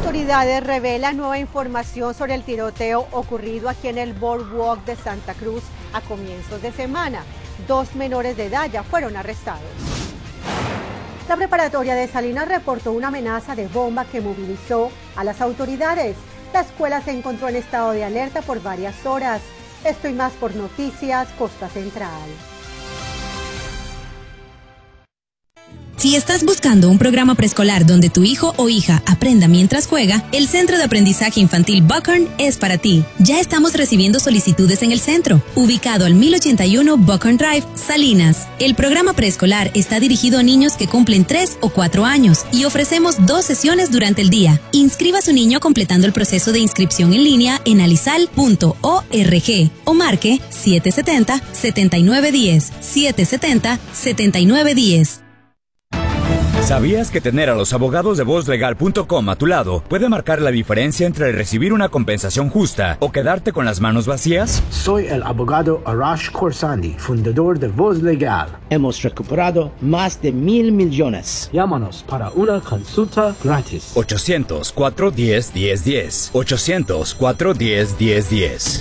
Autoridades revelan nueva información sobre el tiroteo ocurrido aquí en el Boardwalk de Santa Cruz a comienzos de semana. 2 menores de edad ya fueron arrestados. La preparatoria de Salinas reportó una amenaza de bomba que movilizó a las autoridades. La escuela se encontró en estado de alerta por varias horas. Esto y más por Noticias Costa Central. Si estás buscando un programa preescolar donde tu hijo o hija aprenda mientras juega, el Centro de Aprendizaje Infantil Buckhorn es para ti. Ya estamos recibiendo solicitudes en el centro, ubicado al 1081 Buckhorn Drive, Salinas. El programa preescolar está dirigido a niños que cumplen 3 o 4 años y ofrecemos 2 sesiones durante el día. Inscriba a su niño completando el proceso de inscripción en línea en alisal.org o marque 770-7910, 770-7910. ¿Sabías que tener a los abogados de vozlegal.com a tu lado puede marcar la diferencia entre recibir una compensación justa o quedarte con las manos vacías? Soy el abogado Arash Khorsandi, fundador de Voz Legal. Hemos recuperado más de 1,000 millones. Llámanos para una consulta gratis. 800-410-1010. 800-410-1010.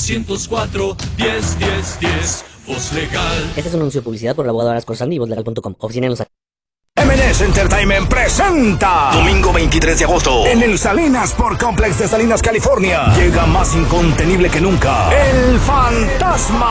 800-410-1010. Voz Legal. Este es un anuncio de publicidad por el abogado Arash Khorsandi y vozlegal.com. Oficina en Los M&S Entertainment presenta domingo 23 de agosto en el Salinas Sport Complex de Salinas, California. Llega más incontenible que nunca El Fantasma.